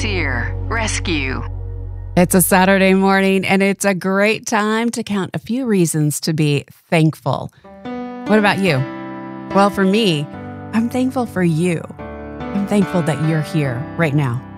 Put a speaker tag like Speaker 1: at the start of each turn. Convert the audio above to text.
Speaker 1: SEER Rescue.
Speaker 2: It's a Saturday morning, and it's a great time to count a few reasons to be thankful. What about you? Well, for me, I'm thankful for you. I'm thankful that you're here right now.